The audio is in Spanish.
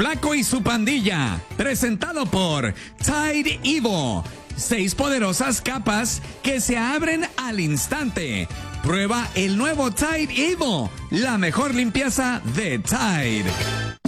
Flaco y su pandilla, presentado por Tide Evo. 6 poderosas capas que se abren al instante. Prueba el nuevo Tide Evo, la mejor limpieza de Tide.